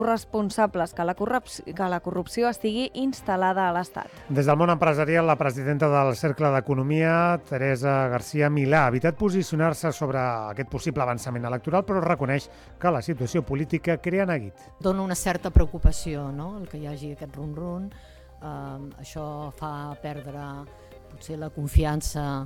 responsables que la corrupció estigui instal·lada a l'Estat. Des del món empresarial, la presidenta del Cercle d'Economia, Teresa García Milà, ha evitat posicionar-se sobre aquest possible avançament electoral, però reconeix que la situació política crea neguit. Dona una certa preocupació, no?, el que hi hagi aquest run-run. Això fa perdre potser la confiança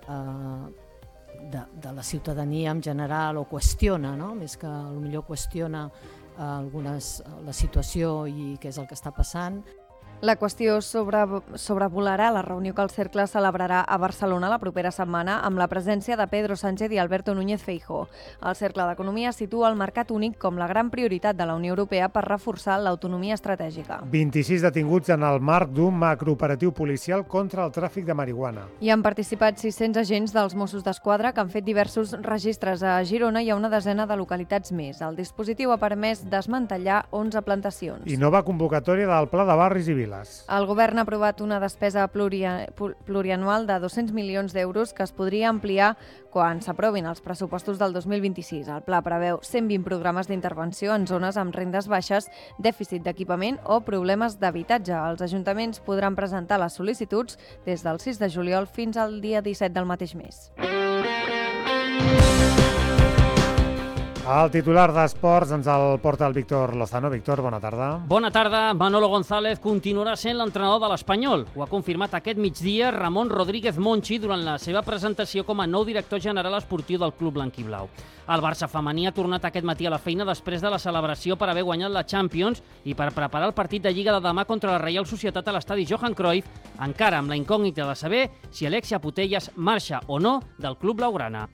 de la ciutadania en general, o qüestiona, no?, més que potser qüestiona la situació i què és el que està passant. La qüestió sobrevolarà la reunió que el Cercle celebrarà a Barcelona la propera setmana amb la presència de Pedro Sánchez i Alberto Núñez Feijóo. El Cercle d'Economia situa el mercat únic com la gran prioritat de la Unió Europea per reforçar l'autonomia estratègica. 26 detinguts en el marc d'un macrooperatiu policial contra el tràfic de marihuana. Hi han participat 600 agents dels Mossos d'Esquadra que han fet diversos registres a Girona i a una desena de localitats més. El dispositiu ha permès desmantellar 11 plantacions. I nova convocatòria del Pla de Barris i Viles. El govern ha aprovat una despesa plurianual de 200 milions d'euros que es podria ampliar quan s'aprovin els pressupostos del 2026. El pla preveu 120 programes d'intervenció en zones amb rendes baixes, dèficit d'equipament o problemes d'habitatge. Els ajuntaments podran presentar les sol·licituds des del 6 de juliol fins al dia 17 del mateix mes. El titular d'Esports ens el porta el Víctor Lozano. Víctor, bona tarda. Bona tarda. Manolo González continuarà sent l'entrenador de l'Espanyol. Ho ha confirmat aquest migdia Ramon Rodríguez Monchi durant la seva presentació com a nou director general esportiu del club blanquiblau. El Barça femení ha tornat aquest matí a la feina després de la celebració per haver guanyat la Champions i per preparar el partit de Lliga de demà contra la Reial Societat a l'estadi Johan Cruyff, encara amb la incògnita de saber si Alexia Putellas marxa o no del club blaugrana.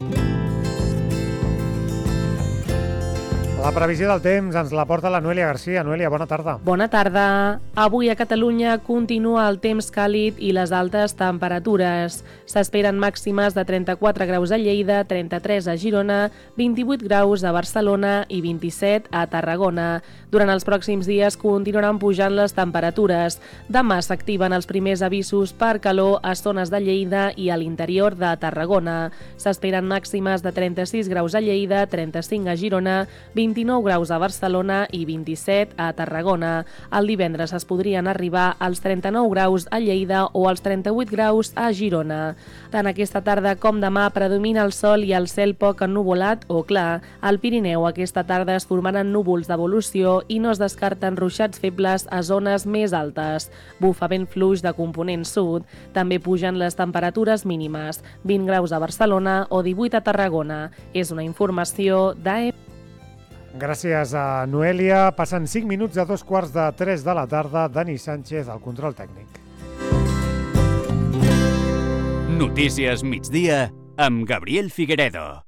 La previsió del temps ens la porta la Noelia García. Noelia, bona tarda. Bona tarda. Avui a Catalunya continua el temps càlid i les altes temperatures. S'esperen màximes de 34 graus a Lleida, 33 a Girona, 28 graus a Barcelona i 27 a Tarragona. Durant els pròxims dies continuaran pujant les temperatures. Demà s'activen els primers avisos per calor a zones de Lleida i a l'interior de Tarragona. S'esperen màximes de 36 graus a Lleida, 35 a Girona, 29 graus a Barcelona i 27 a Tarragona. El divendres es podrien arribar als 39 graus a Lleida o als 38 graus a Girona. Tant aquesta tarda com demà predomina el sol i el cel poc ennuvolat o clar. Al Pirineu aquesta tarda es formaran núvols d'evolució i no es descarten ruixats febles a zones més altes. Bufa vent fluix de component sud. També pugen les temperatures mínimes, 20 graus a Barcelona o 18 a Tarragona. És una informació d'AEP. Gràcies a Noelia. Passen 5 minuts a 2:15 de la tarda. Dani Sánchez, al control tècnic. Notícies migdia amb Gabriel Figueredo.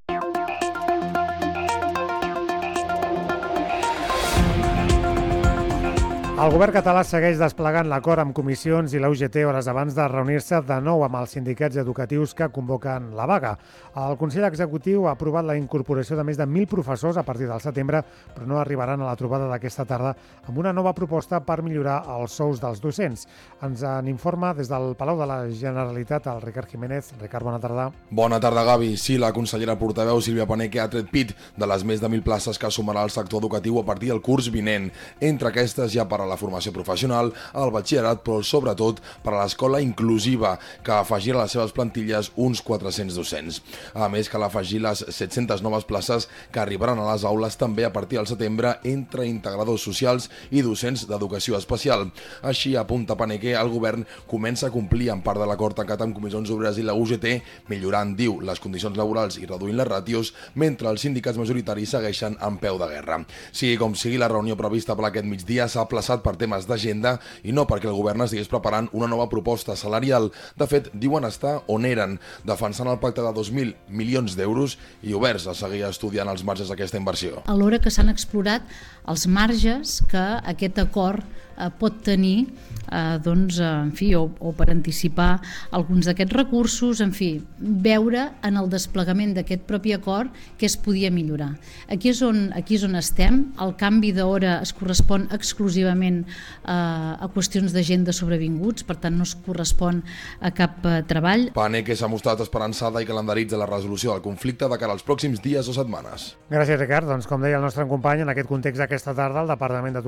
El govern català segueix desplegant l'acord amb comissions i la UGT hores abans de reunir-se de nou amb els sindicats educatius que convoquen la vaga. El Consell Executiu ha aprovat la incorporació de més de 1.000 professors a partir del setembre, però no arribaran a la trobada d'aquesta tarda amb una nova proposta per millorar els sous dels docents. Ens en informa des del Palau de la Generalitat el Ricard Jiménez. Ricard, bona tarda. Bona tarda, Gavi. Sí, la consellera portaveu Sílvia Paneque ha tret pit de les més de 1.000 places que sumarà el sector educatiu a partir del curs vinent. Entre aquestes ja per a la formació professional, el batxillerat, però sobretot per a l'escola inclusiva, que afegirà a les seves plantilles uns 400 docents. A més, cal afegir les 700 noves places que arribaran a les aules també a partir del setembre entre integradors socials i docents d'educació especial. Així, apunta Paneque, el govern comença a complir en part de l'acord tancat amb Comissions Obreres i la UGT, millorant, diu, les condicions laborals i reduint les ràtios, mentre els sindicats majoritaris segueixen en peu de guerra. Sigui com sigui, la reunió prevista per aquest migdia s'ha aplaçat per temes d'agenda i no perquè el govern estigués preparant una nova proposta salarial. De fet, diuen estar on eren, defensant el pacte de 2.000 milions d'euros i oberts a seguir estudiant els marges d'aquesta inversió. Alhora que s'han explorat els marges que aquest acord pot tenir o per anticipar alguns d'aquests recursos, veure en el desplegament d'aquest propi acord què es podia millorar. Aquí és on estem. El canvi d'hora es correspon exclusivament a qüestions d'agenda sobrevinguts, per tant no es correspon a cap treball. Paneque s'ha mostrat esperançada i calendaritza la resolució del conflicte de cara als pròxims dies o setmanes. Gràcies, Ricard. Doncs, com deia el nostre company, en aquest context aquesta tarda el Departament de